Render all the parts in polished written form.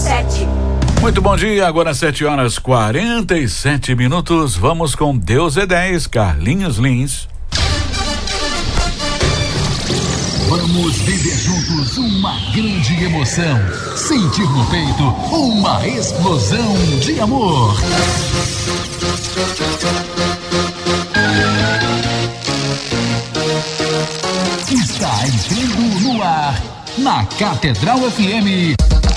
RC7. Muito bom dia, agora 7h47. Vamos com Deus é 10, Carlinhos Lins. Vamos viver juntos uma grande emoção. Sentir no peito uma explosão de amor. Está entrando no ar, na Catedral FM.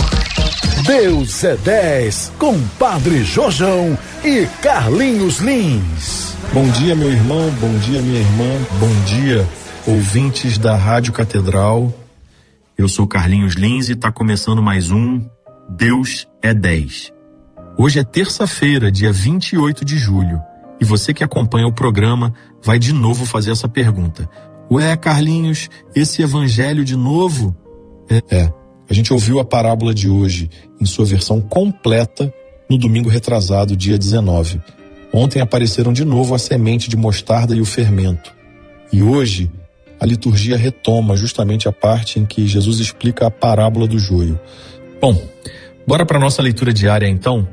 Deus é 10, com Padre Jojão e Carlinhos Lins. Bom dia, meu irmão, bom dia, minha irmã, bom dia, ouvintes da Rádio Catedral. Eu sou Carlinhos Lins e está começando mais um Deus é 10. Hoje é terça-feira, dia 28 de julho, e você que acompanha o programa vai de novo fazer essa pergunta. Ué, Carlinhos, esse evangelho de novo? A gente ouviu a parábola de hoje em sua versão completa no domingo retrasado, dia 19. Ontem apareceram de novo a semente de mostarda e o fermento. E hoje a liturgia retoma justamente a parte em que Jesus explica a parábola do joio. Bom, bora para a nossa leitura diária então.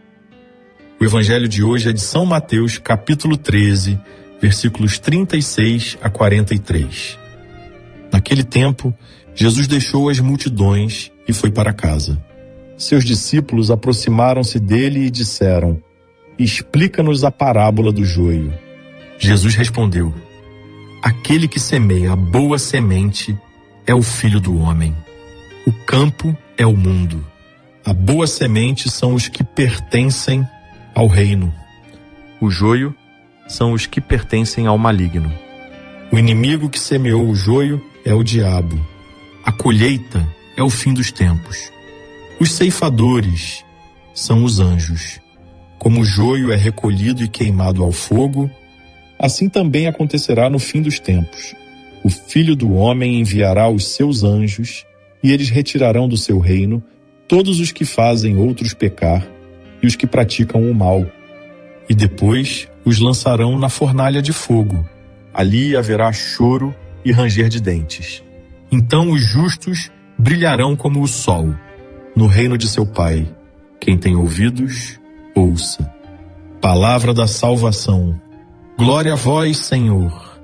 O evangelho de hoje é de São Mateus, capítulo 13, versículos 36 a 43. Naquele tempo, Jesus deixou as multidões e foi para casa. Seus discípulos aproximaram-se dele e disseram: explica-nos a parábola do joio. Jesus respondeu: aquele que semeia a boa semente é o Filho do Homem. O campo é o mundo. A boa semente são os que pertencem ao reino. O joio são os que pertencem ao maligno. O inimigo que semeou o joio é o diabo. A colheita é o fim dos tempos. Os ceifadores são os anjos. Como o joio é recolhido e queimado ao fogo, assim também acontecerá no fim dos tempos. O Filho do Homem enviará os seus anjos, e eles retirarão do seu reino todos os que fazem outros pecar e os que praticam o mal. E depois os lançarão na fornalha de fogo. Ali haverá choro e ranger de dentes. Então os justos brilharão como o sol, no reino de seu Pai. Quem tem ouvidos, ouça. Palavra da salvação. Glória a vós, Senhor.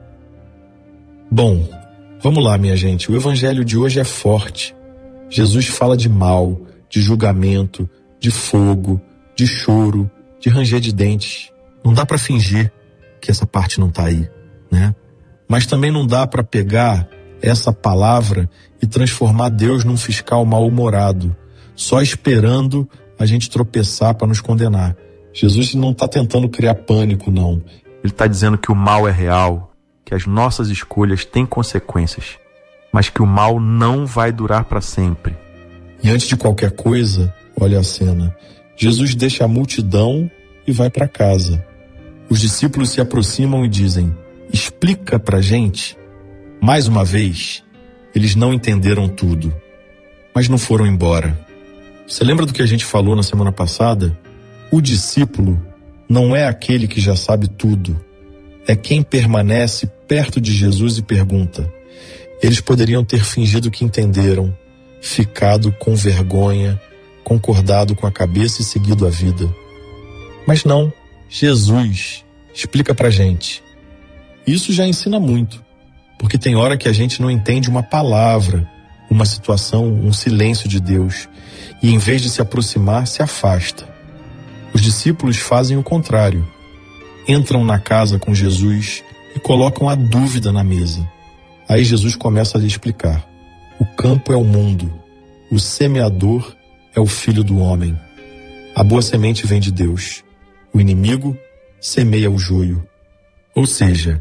Bom, vamos lá, minha gente. O evangelho de hoje é forte. Jesus fala de mal, de julgamento, de fogo, de choro, de ranger de dentes. Não dá para fingir que essa parte não tá aí, né? Mas também não dá para pegar essa palavra e transformar Deus num fiscal mal-humorado, só esperando a gente tropeçar para nos condenar. Jesus não está tentando criar pânico, não. Ele está dizendo que o mal é real, que as nossas escolhas têm consequências, mas que o mal não vai durar para sempre. E antes de qualquer coisa, olha a cena. Jesus deixa a multidão e vai para casa. Os discípulos se aproximam e dizem: explica pra gente. Mais uma vez, eles não entenderam tudo, mas não foram embora. Você lembra do que a gente falou na semana passada? O discípulo não é aquele que já sabe tudo, é quem permanece perto de Jesus e pergunta. Eles poderiam ter fingido que entenderam, ficado com vergonha, concordado com a cabeça e seguido a vida. Mas não, Jesus explica pra gente. Isso já ensina muito, porque tem hora que a gente não entende uma palavra, uma situação, um silêncio de Deus, e em vez de se aproximar, se afasta. Os discípulos fazem o contrário. Entram na casa com Jesus e colocam a dúvida na mesa. Aí Jesus começa a lhe explicar. O campo é o mundo. O semeador é o Filho do Homem. A boa semente vem de Deus. O inimigo semeia o joio. Ou seja,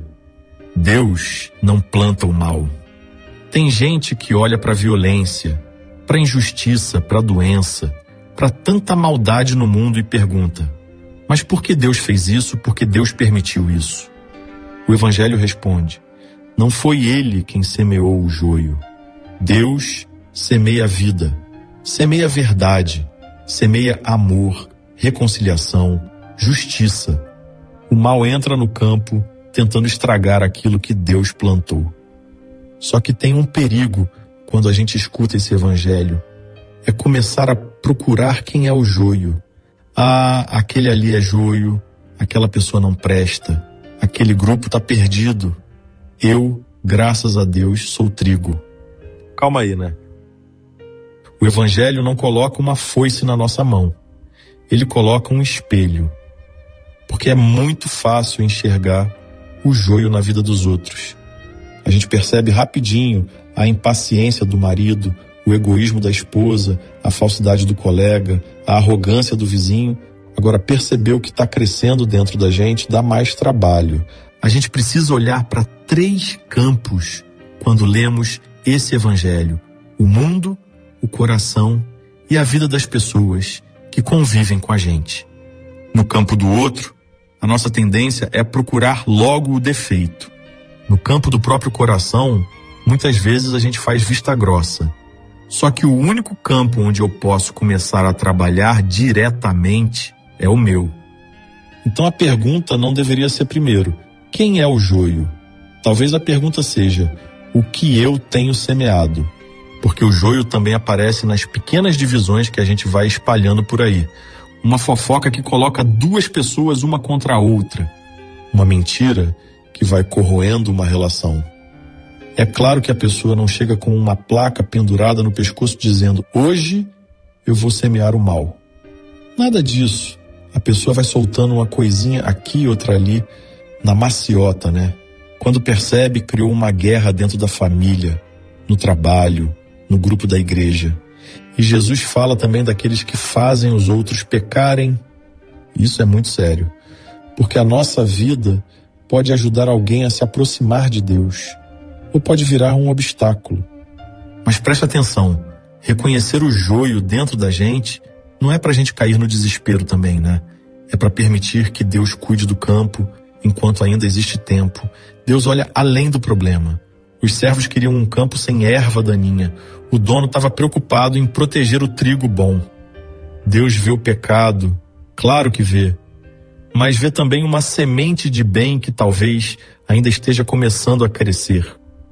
Deus não planta o mal. Tem gente que olha para a violência, para a injustiça, para a doença, para tanta maldade no mundo e pergunta: mas por que Deus fez isso? Por que Deus permitiu isso? O Evangelho responde: não foi Ele quem semeou o joio. Deus semeia a vida, semeia a verdade, semeia amor, reconciliação, justiça. O mal entra no campo tentando estragar aquilo que Deus plantou. Só que tem um perigo quando a gente escuta esse evangelho. é começar a procurar quem é o joio. Ah, aquele ali é joio, aquela pessoa não presta, aquele grupo está perdido. Eu, graças a Deus, sou trigo. Calma aí, né? O Evangelho não coloca uma foice na nossa mão. Ele coloca um espelho. Porque é muito fácil enxergar o joio na vida dos outros. A gente percebe rapidinho a impaciência do marido, o egoísmo da esposa, a falsidade do colega, a arrogância do vizinho. Agora, perceber o que está crescendo dentro da gente dá mais trabalho. A gente precisa olhar para 3 campos quando lemos esse Evangelho: o mundo, o coração e a vida das pessoas que convivem com a gente. No campo do outro, a nossa tendência é procurar logo o defeito. No campo do próprio coração, muitas vezes a gente faz vista grossa. Só que o único campo onde eu posso começar a trabalhar diretamente é o meu. Então a pergunta não deveria ser primeiro: quem é o joio? Talvez a pergunta seja: o que eu tenho semeado? Porque o joio também aparece nas pequenas divisões que a gente vai espalhando por aí. Uma fofoca que coloca 2 pessoas uma contra a outra. Uma mentira que vai corroendo uma relação. É claro que a pessoa não chega com uma placa pendurada no pescoço dizendo: hoje eu vou semear o mal. Nada disso. A pessoa vai soltando uma coisinha aqui e outra ali, na maciota, né? Quando percebe, criou uma guerra dentro da família, no trabalho, no grupo da igreja. E Jesus fala também daqueles que fazem os outros pecarem. Isso é muito sério, porque a nossa vida pode ajudar alguém a se aproximar de Deus, ou pode virar um obstáculo. Mas preste atenção, reconhecer o joio dentro da gente não é para a gente cair no desespero também, né? É para permitir que Deus cuide do campo enquanto ainda existe tempo. Deus olha além do problema. Os servos queriam um campo sem erva daninha. O dono estava preocupado em proteger o trigo bom. Deus vê o pecado, claro que vê, mas vê também uma semente de bem que talvez ainda esteja começando a crescer.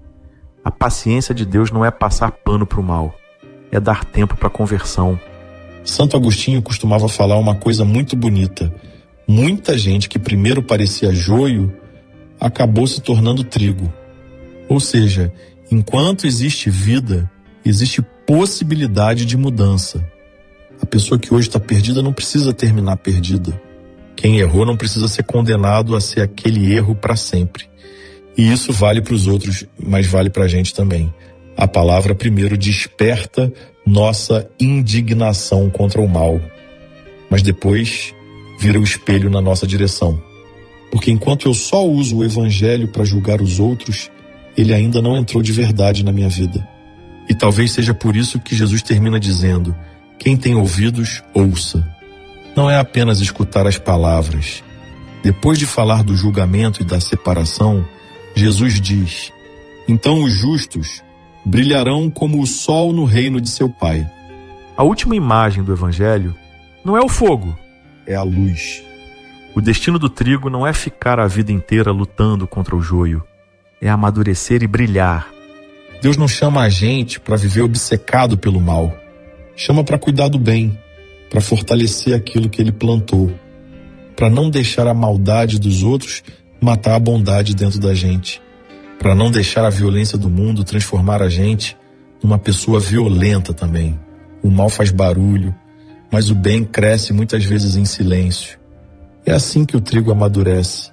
A paciência de Deus não é passar pano para o mal, é dar tempo para a conversão. Santo Agostinho costumava falar uma coisa muito bonita: muita gente que primeiro parecia joio acabou se tornando trigo. Ou seja, enquanto existe vida, existe possibilidade de mudança. A pessoa que hoje está perdida não precisa terminar perdida. Quem errou não precisa ser condenado a ser aquele erro para sempre. E isso vale para os outros, mas vale para a gente também. A palavra primeiro desperta nossa indignação contra o mal, mas depois vira o espelho na nossa direção. Porque enquanto eu só uso o Evangelho para julgar os outros, ele ainda não entrou de verdade na minha vida. E talvez seja por isso que Jesus termina dizendo: quem tem ouvidos, ouça. Não é apenas escutar as palavras. Depois de falar do julgamento e da separação, Jesus diz: então os justos brilharão como o sol no reino de seu Pai. A última imagem do Evangelho não é o fogo, é a luz. O destino do trigo não é ficar a vida inteira lutando contra o joio, é amadurecer e brilhar. Deus não chama a gente para viver obcecado pelo mal. Chama para cuidar do bem, para fortalecer aquilo que Ele plantou, para não deixar a maldade dos outros matar a bondade dentro da gente, para não deixar a violência do mundo transformar a gente numa pessoa violenta também. O mal faz barulho, mas o bem cresce muitas vezes em silêncio. É assim que o trigo amadurece.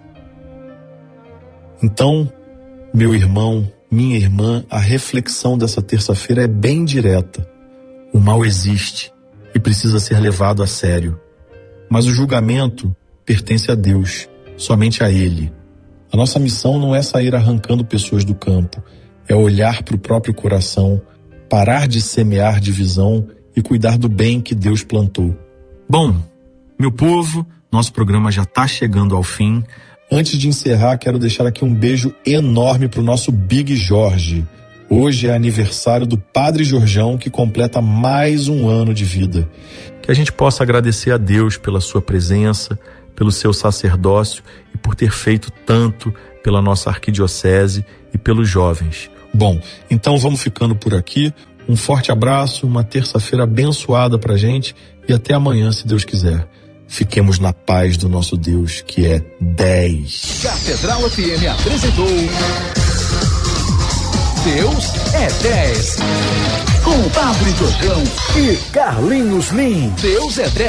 Então, meu irmão, minha irmã, a reflexão dessa terça-feira é bem direta. O mal existe e precisa ser levado a sério. Mas o julgamento pertence a Deus, somente a Ele. A nossa missão não é sair arrancando pessoas do campo, é olhar para o próprio coração, parar de semear divisão e cuidar do bem que Deus plantou. Bom, meu povo, nosso programa já está chegando ao fim. Antes de encerrar, quero deixar aqui um beijo enorme para o nosso Big Jorge. Hoje é aniversário do Padre Jorjão, que completa mais um ano de vida. Que a gente possa agradecer a Deus pela sua presença, pelo seu sacerdócio e por ter feito tanto pela nossa arquidiocese e pelos jovens. Bom, então vamos ficando por aqui. Um forte abraço, uma terça-feira abençoada pra gente e até amanhã, se Deus quiser. Fiquemos na paz do nosso Deus, que é 10. Catedral FM apresentou Deus é 10. Com Padre Jojão e Carlinhos Lins. Deus é 10.